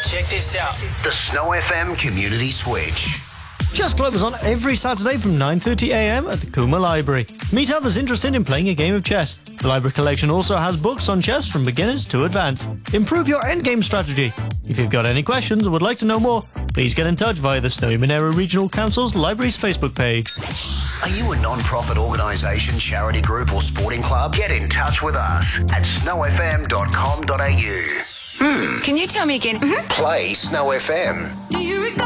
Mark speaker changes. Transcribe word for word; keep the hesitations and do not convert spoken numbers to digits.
Speaker 1: Check this out.
Speaker 2: The Snow F M Community Switch.
Speaker 3: Chess Club is on every Saturday from nine thirty a m at the Cooma Library. Meet others interested in playing a game of chess. The library collection also has books on chess from beginners to advanced. Improve your endgame strategy. If you've got any questions or would like to know more, please get in touch via the Snowy Monaro Regional Council's Library's Facebook page.
Speaker 2: Are you a non-profit organisation, charity group or sporting club? Get in touch with us at snow f m dot com dot a u.
Speaker 4: Can you tell me again?
Speaker 2: Play Snow F M.
Speaker 4: Do you recall?